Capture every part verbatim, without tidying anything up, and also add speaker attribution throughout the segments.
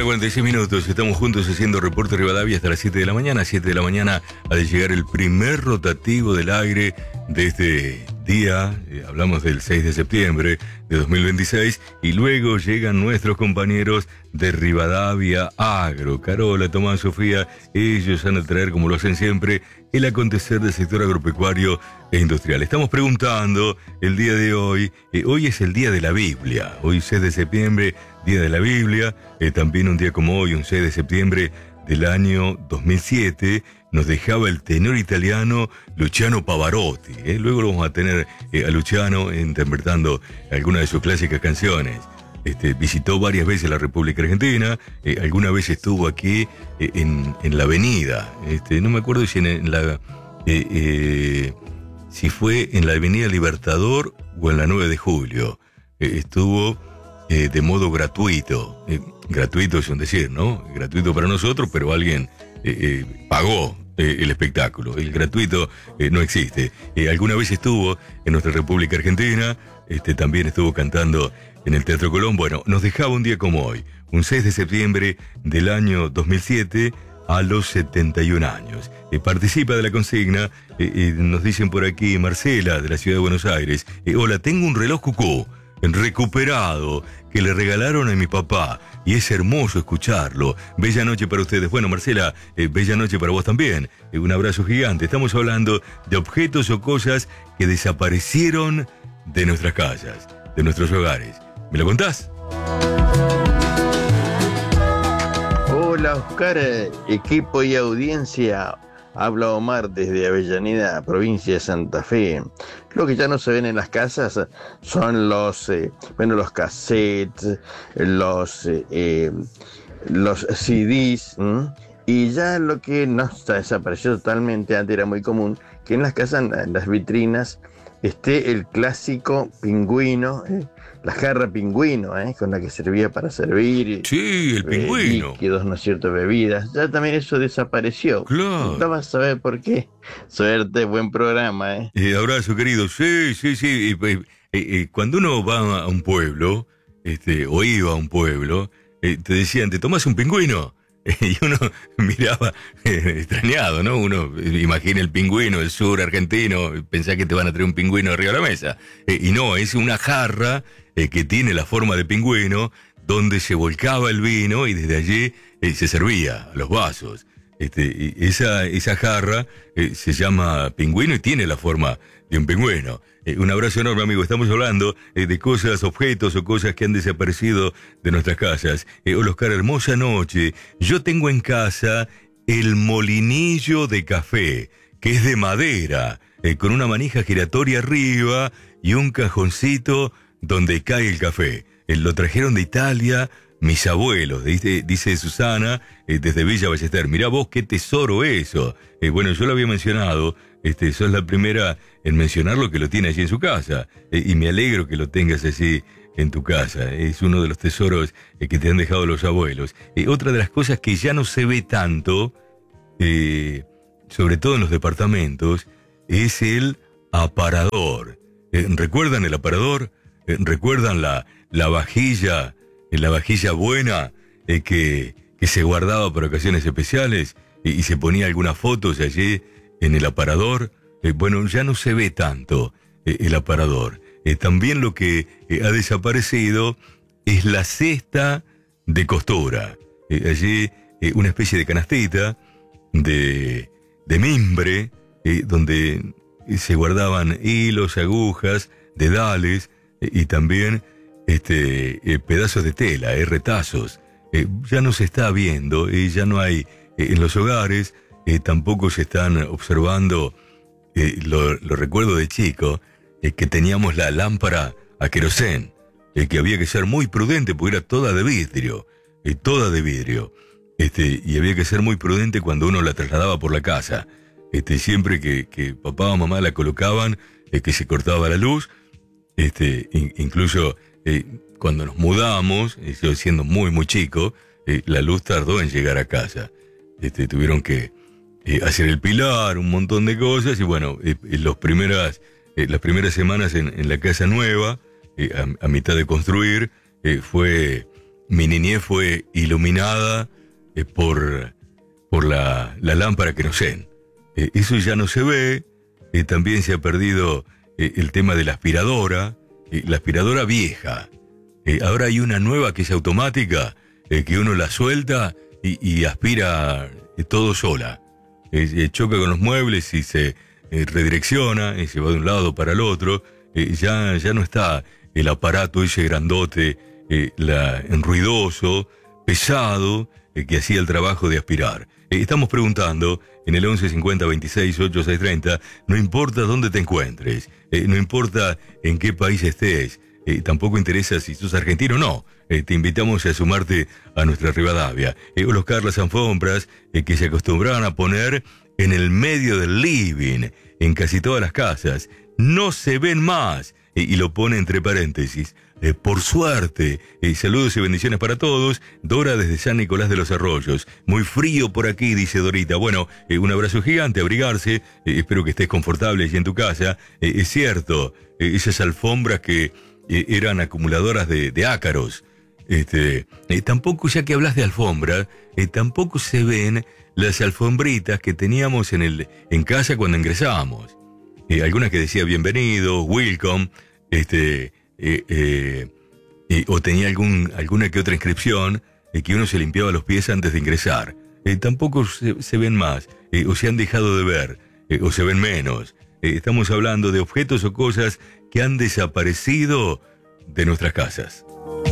Speaker 1: cuarenta y seis minutos, estamos juntos haciendo Reporte Rivadavia hasta las siete de la mañana. siete de la mañana ha de llegar el primer rotativo del aire de este día. Eh, hablamos del seis de septiembre de dos mil veintiséis. Y luego llegan nuestros compañeros de Rivadavia Agro. Carola, Tomás, Sofía, ellos van a traer, como lo hacen siempre, el acontecer del sector agropecuario e industrial. Estamos preguntando el día de hoy, eh, hoy es el día de la Biblia, hoy seis de septiembre, día de la Biblia, eh, también un día como hoy, un seis de septiembre del año dos mil siete, nos dejaba el tenor italiano Luciano Pavarotti. Eh. Luego lo vamos a tener eh, a Luciano interpretando algunas de sus clásicas canciones. Este, visitó varias veces la República Argentina, eh, alguna vez estuvo aquí eh, en, en la avenida, este, no me acuerdo si, en, en la, eh, eh, si fue en la avenida Libertador o en la nueve de julio. Eh, estuvo eh, de modo gratuito, eh, gratuito es un decir, ¿no? Gratuito para nosotros, pero alguien eh, eh, pagó eh, el espectáculo. El gratuito eh, no existe. Eh, alguna vez estuvo en nuestra República Argentina, este, también estuvo cantando en el Teatro Colón. Bueno, nos dejaba un día como hoy, un seis de septiembre del año dos mil siete, a los setenta y un años. Eh, participa de la consigna, eh, eh, nos dicen por aquí, Marcela, de la ciudad de Buenos Aires. Eh, hola, tengo un reloj cucú recuperado que le regalaron a mi papá y es hermoso escucharlo. Bella noche para ustedes. Bueno, Marcela, eh, bella noche para vos también. Eh, un abrazo gigante. Estamos hablando de objetos o cosas que desaparecieron de nuestras casas, de nuestros hogares. ¿Me lo contás?
Speaker 2: Hola Oscar, equipo y audiencia. Habla Omar desde Avellaneda, provincia de Santa Fe. Lo que ya no se ven en las casas son los, eh, bueno, los cassettes, los, eh, los C Ds, ¿m? Y ya lo que no está desapareció totalmente, antes era muy común que en las casas, en las vitrinas, esté el clásico pingüino, ¿eh? La jarra pingüino, ¿eh? Con la que servía para servir.
Speaker 1: Sí, el pingüino.
Speaker 2: Eh, líquidos, ¿no es cierto? Bebidas. Ya también eso desapareció.
Speaker 1: Claro.
Speaker 2: No vas a saber por qué. Suerte, buen programa, ¿eh?
Speaker 1: eh abrazo, querido. Sí, sí, sí. Eh, eh, eh, cuando uno va a un pueblo, este, o iba a un pueblo, eh, te decían, ¿te tomas un pingüino? Y uno miraba eh, extrañado, ¿no? Uno imagina el pingüino del sur argentino, pensá que te van a traer un pingüino arriba de la mesa. Eh, y no, es una jarra eh, que tiene la forma de pingüino, donde se volcaba el vino y desde allí eh, se servía a los vasos. Este, y esa, esa jarra eh, se llama pingüino y tiene la forma de un pingüino. Eh, un abrazo enorme, amigo. Estamos hablando eh, de cosas, objetos o cosas que han desaparecido de nuestras casas. Eh, hola, Oscar, hermosa noche. Yo tengo en casa el molinillo de café, que es de madera, eh, con una manija giratoria arriba y un cajoncito donde cae el café. Eh, lo trajeron de Italia mis abuelos, dice, dice Susana, eh, desde Villa Ballester. Mirá vos qué tesoro eso. Eh, bueno, yo lo había mencionado, este, sos la primera en mencionarlo que lo tiene allí en su casa. Eh, y me alegro que lo tengas así en tu casa. Es uno de los tesoros eh, que te han dejado los abuelos. Eh, otra de las cosas que ya no se ve tanto, eh, sobre todo en los departamentos, es el aparador. Eh, ¿Recuerdan el aparador? Eh, ¿Recuerdan la, la vajilla? En la vajilla buena eh, que, que se guardaba para ocasiones especiales y, y se ponía algunas fotos allí en el aparador. Eh, bueno, ya no se ve tanto eh, el aparador. Eh, también lo que eh, ha desaparecido es la cesta de costura. Eh, allí eh, una especie de canastita de, de mimbre eh, donde se guardaban hilos, agujas, dedales eh, y también Este, eh, pedazos de tela, eh, retazos. Eh, ya no se está viendo, eh, ya no hay eh, en los hogares, eh, tampoco se están observando, eh, lo, lo recuerdo de chico, eh, que teníamos la lámpara a querosén, eh, que había que ser muy prudente porque era toda de vidrio, eh, toda de vidrio, este, y había que ser muy prudente cuando uno la trasladaba por la casa. Este, siempre que, que papá o mamá la colocaban, eh, que se cortaba la luz, este, in, incluso... Eh, cuando nos mudamos, eh, yo siendo muy muy chico, eh, la luz tardó en llegar a casa. Este, tuvieron que eh, hacer el pilar, un montón de cosas, y bueno, eh, los primeras, eh, las primeras semanas en, en la casa nueva, eh, a, a mitad de construir, eh, fue mi niñez fue iluminada eh, por, por la, la lámpara querosén. Eh, eso ya no se ve. Eh, también se ha perdido eh, el tema de la aspiradora, eh, la aspiradora vieja. Eh, ahora hay una nueva que es automática, eh, que uno la suelta y, y aspira eh, todo sola. Eh, eh, choca con los muebles y se eh, redirecciona, y se va de un lado para el otro. Eh, ya, ya no está el aparato ese grandote, eh, la, ruidoso, pesado, eh, que hacía el trabajo de aspirar. Eh, estamos preguntando en el once cincuenta veintiséis ochenta y seis treinta, no importa dónde te encuentres, eh, no importa en qué país estés, eh, tampoco interesa si sos argentino o no, eh, te invitamos a sumarte a nuestra Rivadavia. Eh, o los Carlas alfombras eh, que se acostumbraban a poner en el medio del living, en casi todas las casas, no se ven más, eh, y lo pone entre paréntesis. Eh, por suerte, eh, saludos y bendiciones para todos. Dora desde San Nicolás de los Arroyos. Muy frío por aquí, dice Dorita. Bueno, eh, un abrazo gigante, abrigarse. Eh, espero que estés confortable allí en tu casa. Eh, es cierto, eh, esas alfombras que eh, eran acumuladoras de, de ácaros. Este, eh, tampoco, ya que hablas de alfombra, eh, tampoco se ven las alfombritas que teníamos en, el, en casa cuando ingresábamos. Eh, algunas que decía bienvenido, welcome, este... Eh, eh, eh, o tenía algún, alguna que otra inscripción eh, que uno se limpiaba los pies antes de ingresar. Eh, tampoco se, se ven más, eh, o se han dejado de ver, eh, o se ven menos. Eh, estamos hablando de objetos o cosas que han desaparecido de nuestras casas.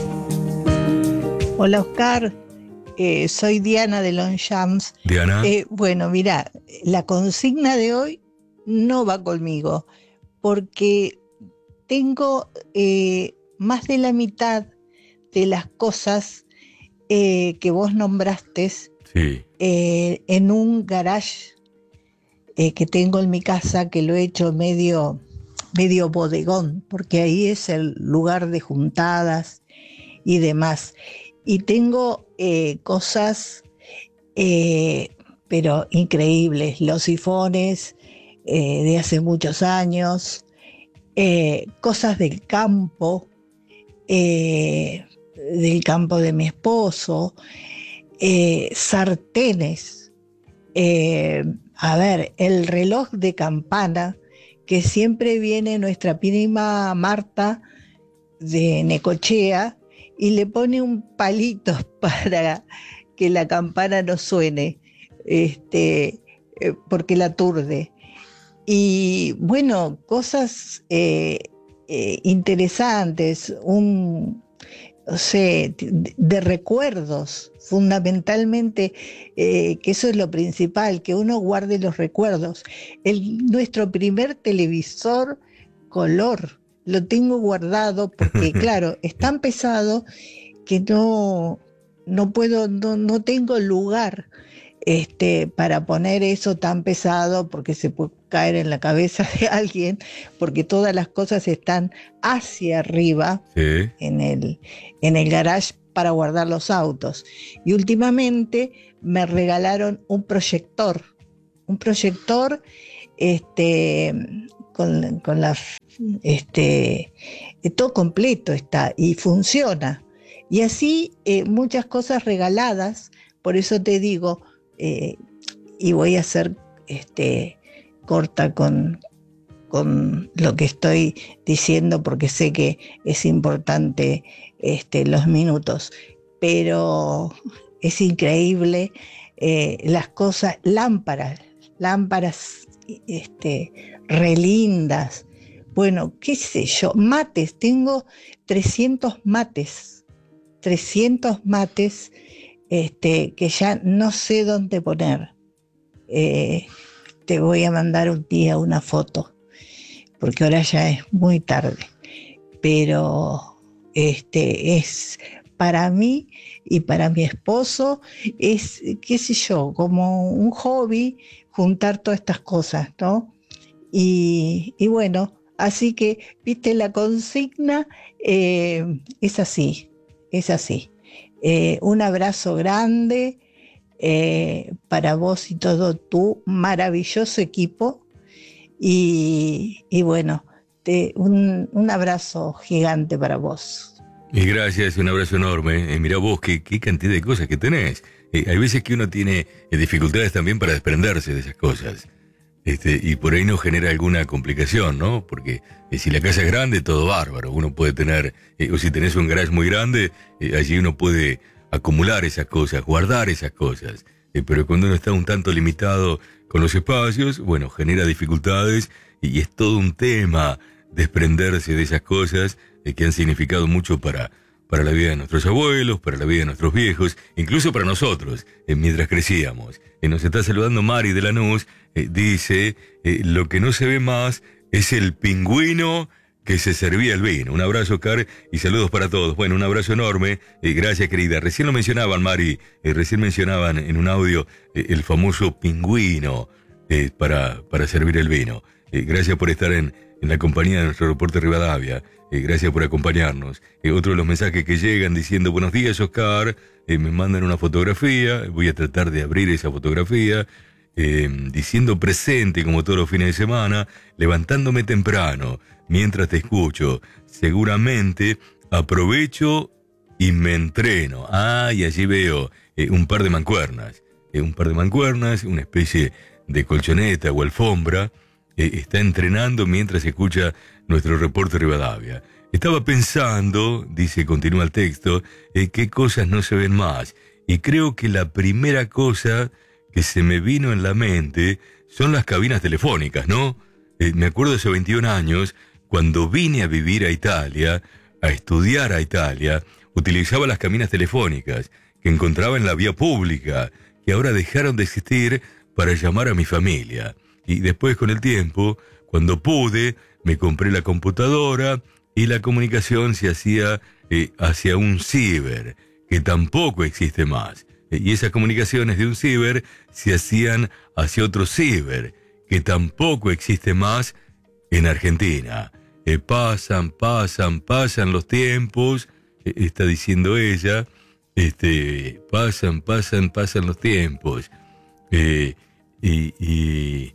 Speaker 3: Hola Oscar, eh, soy Diana de Longchamps.
Speaker 1: Diana.
Speaker 3: Eh, bueno, mira, la consigna de hoy no va conmigo, porque tengo eh, más de la mitad de las cosas eh, que vos nombraste
Speaker 1: sí.
Speaker 3: eh, en un garage eh, que tengo en mi casa, que lo he hecho medio, medio bodegón, porque ahí es el lugar de juntadas y demás. Y tengo eh, cosas, eh, pero increíbles, los sifones eh, de hace muchos años, Eh, cosas del campo, eh, del campo de mi esposo, eh, sartenes, eh, a ver, el reloj de campana, que siempre viene nuestra prima Marta de Necochea y le pone un palito para que la campana no suene, este, eh, porque la aturde. Y bueno, cosas eh, eh, interesantes, un, o sea, de, de recuerdos, fundamentalmente, eh, que eso es lo principal, que uno guarde los recuerdos. El, nuestro primer televisor color, lo tengo guardado porque, claro, es tan pesado que no, no puedo, no, no tengo lugar Este, para poner eso tan pesado, porque se puede caer en la cabeza de alguien, porque todas las cosas están hacia arriba,
Speaker 1: Sí.
Speaker 3: en el, en el garage para guardar los autos. Y últimamente me regalaron un proyector, un proyector este, con, con la, este, todo completo está y funciona. Y así eh, muchas cosas regaladas, por eso te digo, Eh, y voy a ser este, corta con, con lo que estoy diciendo porque sé que es importante este, los minutos, pero es increíble eh, las cosas, lámparas, lámparas este, re lindas, bueno, qué sé yo, mates, tengo trescientos mates, trescientos mates Este, que ya no sé dónde poner. Eh, te voy a mandar un día una foto, porque ahora ya es muy tarde, pero este, es para mí y para mi esposo, es, qué sé yo, como un hobby juntar todas estas cosas, ¿no? Y, y bueno, así que, viste, la consigna eh, es así, es así. Eh, un abrazo grande eh, para vos y todo tu maravilloso equipo y, y bueno, te, un, un abrazo gigante para vos.
Speaker 1: Y gracias, un abrazo enorme. Eh, mirá vos, qué, qué cantidad de cosas que tenés. Eh, hay veces que uno tiene eh, dificultades también para desprenderse de esas cosas. Este, y por ahí no genera alguna complicación, ¿no? Porque eh, si la casa es grande, todo bárbaro. Uno puede tener, eh, o si tenés un garage muy grande, eh, allí uno puede acumular esas cosas, guardar esas cosas. Eh, pero cuando uno está un tanto limitado con los espacios, bueno, genera dificultades y, y es todo un tema desprenderse de esas cosas eh, que han significado mucho para, para la vida de nuestros abuelos, para la vida de nuestros viejos, incluso para nosotros, eh, mientras crecíamos. Eh, nos está saludando Mari de Lanús, eh, dice, eh, lo que no se ve más es el pingüino que se servía el vino. Un abrazo, Car, y saludos para todos. Bueno, un abrazo enorme. Eh, gracias, querida. Recién lo mencionaban, Mari, eh, recién mencionaban en un audio eh, el famoso pingüino eh, para, para servir el vino. Eh, gracias por estar en, en la compañía de nuestro reporte Rivadavia. Eh, gracias por acompañarnos. Eh, otro de los mensajes que llegan diciendo, buenos días, Oscar. Eh, me mandan una fotografía. Voy a tratar de abrir esa fotografía. Eh, diciendo presente como todos los fines de semana, levantándome temprano, mientras te escucho. Seguramente aprovecho y me entreno. Ah, y allí veo eh, un par de mancuernas. Eh, un par de mancuernas, una especie de colchoneta o alfombra. Eh, está entrenando mientras escucha nuestro reporte Rivadavia. Estaba pensando, dice, continúa el texto, eh, qué cosas no se ven más. Y creo que la primera cosa que se me vino en la mente son las cabinas telefónicas, ¿no? Eh, me acuerdo hace veintiún años, cuando vine a vivir a Italia, a estudiar a Italia, utilizaba las cabinas telefónicas que encontraba en la vía pública, que ahora dejaron de existir para llamar a mi familia. Y después, con el tiempo, cuando pude, me compré la computadora y la comunicación se hacía eh, hacia un ciber, que tampoco existe más. Y esas comunicaciones de un ciber se hacían hacia otro ciber, que tampoco existe más en Argentina. Eh, pasan, pasan, pasan los tiempos, eh, está diciendo ella, este, pasan, pasan, pasan los tiempos. Eh, y, y,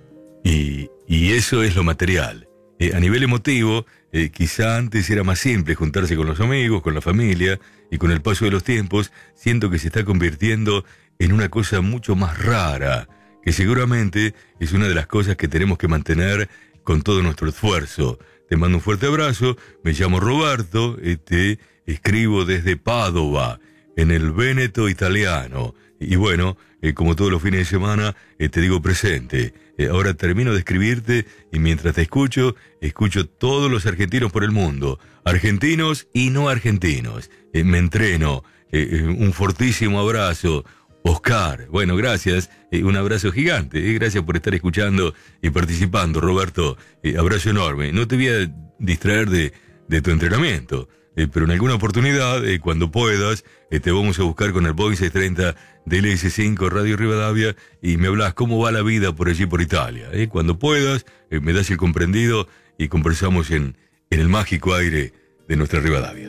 Speaker 1: y, y eso es lo material. Eh, a nivel emotivo, eh, quizá antes era más simple juntarse con los amigos, con la familia, y con el paso de los tiempos siento que se está convirtiendo en una cosa mucho más rara, que seguramente es una de las cosas que tenemos que mantener con todo nuestro esfuerzo. Te mando un fuerte abrazo, me llamo Roberto, eh, te escribo desde Padova, en el Véneto italiano, y bueno, eh, como todos los fines de semana, eh, te digo presente. Eh, ahora termino de escribirte y mientras te escucho, escucho todos los argentinos por el mundo, argentinos y no argentinos. Eh, me entreno. Eh, eh, un fortísimo abrazo, Oscar. Bueno, gracias. Eh, un abrazo gigante. Eh, gracias por estar escuchando y participando, Roberto. Eh, abrazo enorme. No te voy a distraer de, de tu entrenamiento. Eh, pero en alguna oportunidad, eh, cuando puedas, eh, te vamos a buscar con el Boeing seiscientos treinta de L S cinco Radio Rivadavia y me hablas cómo va la vida por allí por Italia. Eh. Cuando puedas, eh, me das el comprendido y conversamos en, en el mágico aire de nuestra Rivadavia.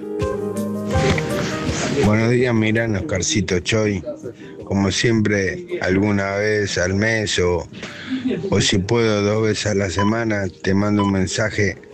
Speaker 4: Buenos días, Mirán, Oscarcito Choy. Como siempre, alguna vez al mes o, o si puedo dos veces a la semana, te mando un mensaje